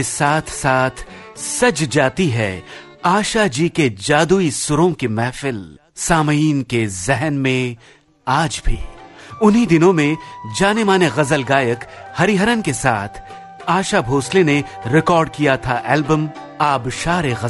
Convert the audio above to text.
साथ साथ सज जाती है आशा जी के जादुई सुरों की महफिल सामईन के जहन में आज भी। उन्हीं दिनों में जाने माने गजल गायक हरिहरन के साथ आशा भोसले ने रिकॉर्ड किया था एल्बम आबशार गजल।